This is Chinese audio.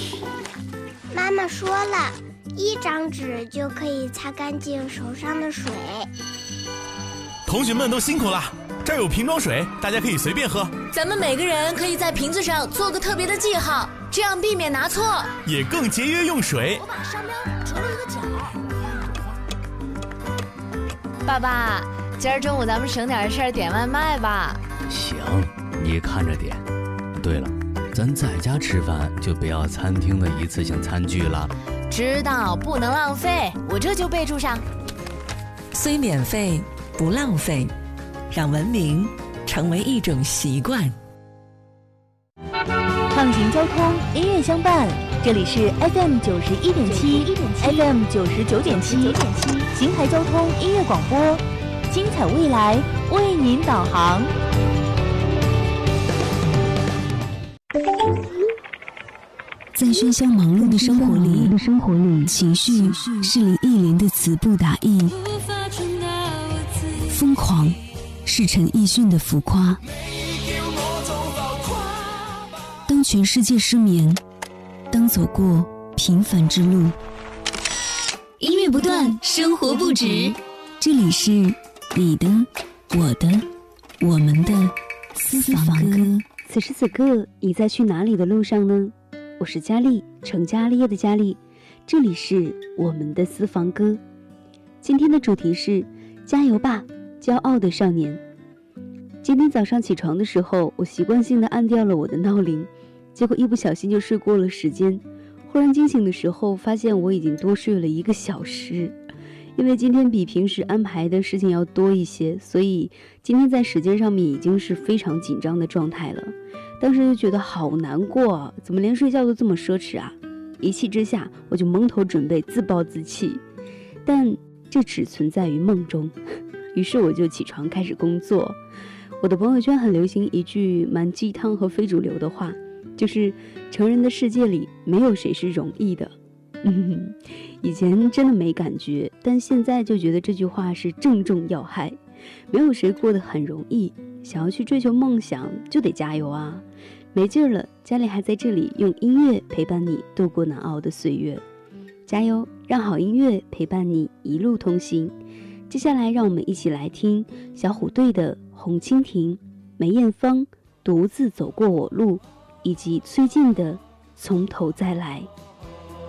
妈妈说了，一张纸就可以擦干净手上的水。 同学们都辛苦了，这儿有瓶装水，大家可以随便喝。 咱们每个人可以在瓶子上做个特别的记号，这样避免拿错， 也更节约用水。 我把商标折了一个角。爸爸，今儿中午咱们省点事儿点外卖吧。 行，你看着点。对了，咱在家吃饭就不要餐厅的一次性餐具了。 知道，不能浪费，我这就备注上。 虽免费不浪费，让文明成为一种习惯。 畅行交通，音乐相伴，这里是 FM91.7 FM99.7 邢台交通音乐广播，精彩未来为您导航。 在喧嚣忙碌的生活里，情绪是你意林的词不达意，疯狂是陈奕迅的浮夸。当全世界失眠，当走过平凡之路，音乐不断，生活不止。这里是你的、我的、我们的私房歌。 此时此刻，你在去哪里的路上呢？我是佳丽，成家立业的佳丽，这里是我们的私房歌。今天的主题是加油吧，骄傲的少年。今天早上起床的时候，我习惯性的按掉了我的闹铃，结果一不小心就睡过了时间。忽然惊醒的时候，发现我已经多睡了1个小时。因为今天比平时安排的事情要多一些，所以今天在时间上面已经是非常紧张的状态了。当时就觉得好难过啊，怎么连睡觉都这么奢侈啊！一气之下，我就蒙头准备自暴自弃，但这只存在于梦中。于是我就起床开始工作。我的朋友圈很流行一句蛮鸡汤和非主流的话，就是成人的世界里没有谁是容易的。以前真的没感觉，但现在就觉得这句话是正中要害。没有谁过得很容易，想要去追求梦想就得加油啊！没劲儿了，家里还在这里用音乐陪伴你度过难熬的岁月。加油，让好音乐陪伴你一路同行。接下来让我们一起来听小虎队的《红蜻蜓》，梅艳芳《独自走过我路》，以及崔健的《从头再来》。